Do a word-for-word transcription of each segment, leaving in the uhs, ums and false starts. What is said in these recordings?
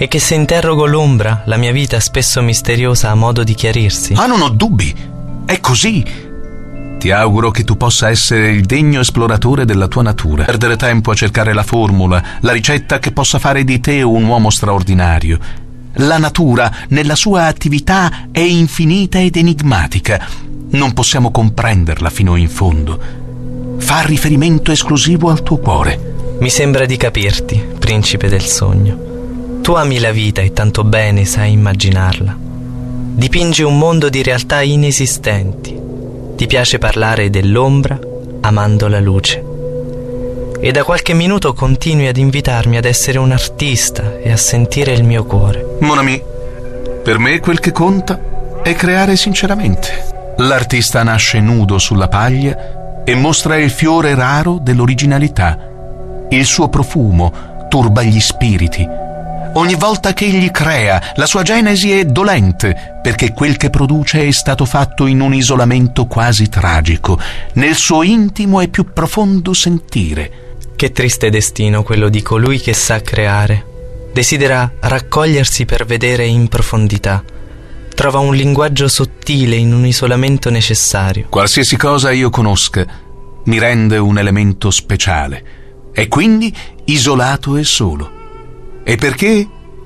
E che se interrogo l'ombra, la mia vita spesso misteriosa ha modo di chiarirsi. Ah, non ho dubbi, è così. Ti auguro che tu possa essere il degno esploratore della tua natura. Perdere tempo a cercare la formula, la ricetta che possa fare di te un uomo straordinario. La natura, nella sua attività, è infinita ed enigmatica. Non possiamo comprenderla fino in fondo. Fa riferimento esclusivo al tuo cuore. Mi sembra di capirti, principe del sogno. Tu ami la vita e tanto bene sai immaginarla. Dipingi un mondo di realtà inesistenti. Ti piace parlare dell'ombra amando la luce. E da qualche minuto continui ad invitarmi ad essere un artista e a sentire il mio cuore. Mon ami, per me quel che conta è creare sinceramente. L'artista nasce nudo sulla paglia e mostra il fiore raro dell'originalità. Il suo profumo turba gli spiriti. Ogni volta che egli crea, la sua genesi è dolente, perché quel che produce è stato fatto in un isolamento quasi tragico, nel suo intimo e più profondo sentire. Che triste destino quello di colui che sa creare. Desidera raccogliersi per vedere in profondità. Trova un linguaggio sottile in un isolamento necessario. Qualsiasi cosa io conosca mi rende un elemento speciale, e quindi isolato e solo. E perché?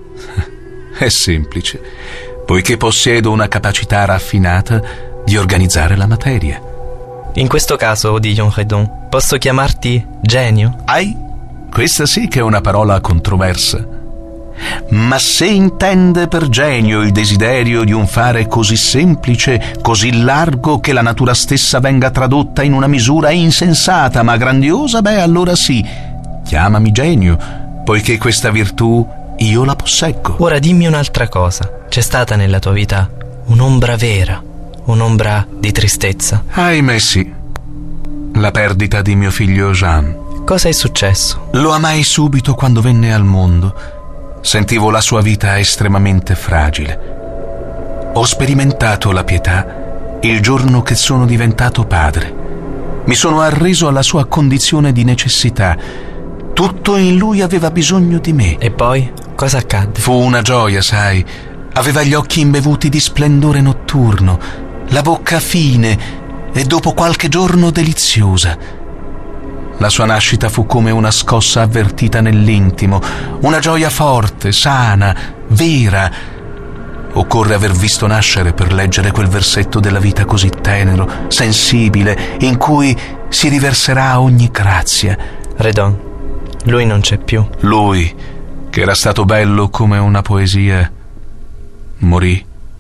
È semplice, poiché possiedo una capacità raffinata di organizzare la materia. In questo caso, Odillon Redon, posso chiamarti genio? Ai, questa sì che è una parola controversa. Ma se intende per genio il desiderio di un fare così semplice, così largo, che la natura stessa venga tradotta in una misura insensata ma grandiosa, beh, allora sì, chiamami genio, poiché questa virtù io la posseggo. Ora dimmi un'altra cosa. C'è stata nella tua vita un'ombra vera, un'ombra di tristezza? Ahimè sì, la perdita di mio figlio Jean. Cosa è successo? Lo amai subito quando venne al mondo. Sentivo la sua vita estremamente fragile. Ho sperimentato la pietà il giorno che sono diventato padre. Mi sono arreso alla sua condizione di necessità. Tutto in lui aveva bisogno di me. E poi? Cosa accadde? Fu una gioia, sai. Aveva gli occhi imbevuti di splendore notturno, la bocca fine e dopo qualche giorno deliziosa. La sua nascita fu come una scossa avvertita nell'intimo, una gioia forte, sana, vera. Occorre aver visto nascere per leggere quel versetto della vita così tenero, sensibile, in cui si riverserà ogni grazia. Redon, lui non c'è più. Lui, che era stato bello come una poesia, morì.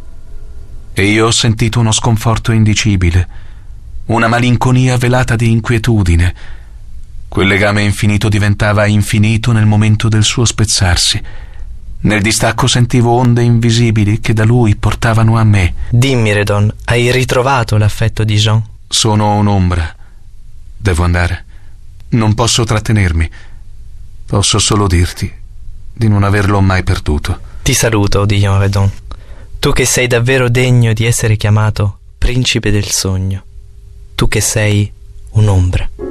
E io ho sentito uno sconforto indicibile, una malinconia velata di inquietudine. Quel legame infinito diventava infinito nel momento del suo spezzarsi. Nel distacco sentivo onde invisibili che da lui portavano a me. Dimmi, Redon, hai ritrovato l'affetto di Jean? Sono un'ombra. Devo andare. Non posso trattenermi. Posso solo dirti di non averlo mai perduto. Ti saluto, Odillon Redon. Tu che sei davvero degno di essere chiamato principe del sogno. Tu che sei un'ombra.